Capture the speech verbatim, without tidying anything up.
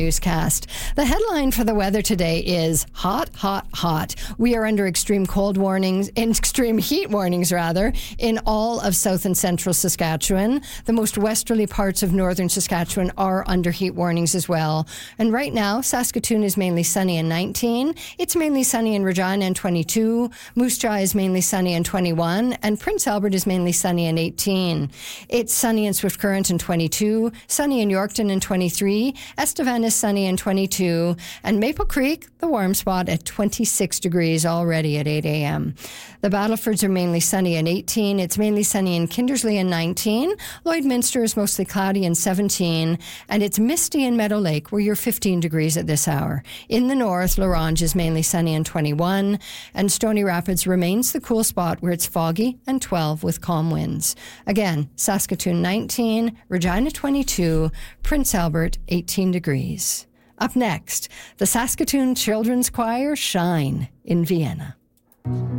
newscast. The headline for the weather today is hot, hot, hot. We are under extreme cold warnings, extreme heat warnings rather, in all of south and central Saskatchewan. The most westerly parts of northern Saskatchewan are under heat warnings as well. And right now, Saskatoon is mainly sunny and nineteen. It's mainly sunny in Regina and twenty-two. Moose Jaw is mainly sunny and twenty-one. And Prince Albert is mainly sunny and eighteen. It's sunny in Swift Current and twenty-two. Sunny in Yorkton and twenty-three. Estevan is sunny and twenty-two. And Maple Creek, the warm spot at twenty-six degrees already at eight a.m. The Battlefords are mainly sunny and eighteen. It's mainly sunny in Kindersley and nineteen. Lloydminster is mostly cloudy and seventeen. And it's misty in Meadow Lake where you're fifteen degrees at this hour. In the north, Larange is mainly sunny and twenty-one. And Stony Rapids remains the cool spot where it's foggy and twelve with calm winds. Again, Saskatoon nineteen, Regina twenty-two, Prince Albert eighteen degrees. Up next, the Saskatoon Children's Choir Shine in Vienna.